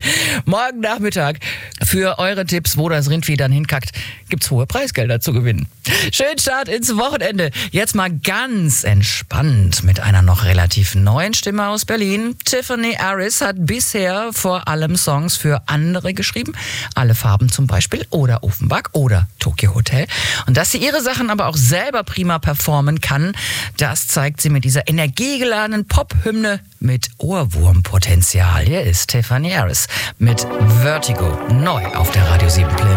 Morgen Nachmittag für eure Tipps, wo das Rindvieh dann hinkackt, gibt's hohe Preisgelder zu gewinnen. Schönen Start ins Wochenende. Jetzt mal ganz entspannt mit einer noch relativ neuen Stimme aus Berlin. Tiffany Harris hat bisher vor allem Songs für andere geschrieben. Alle Farben zum Beispiel oder Offenbach oder Tokyo Hotel. Und dass sie ihre Sachen aber auch selber prima performen kann, das zeigt sie mit dieser energiegeladenen Pop-Hymne mit Ohrwurmpotenzial. Hier ist Tiffany Harris mit Vertigo, neu auf der Radio 7 Playlist.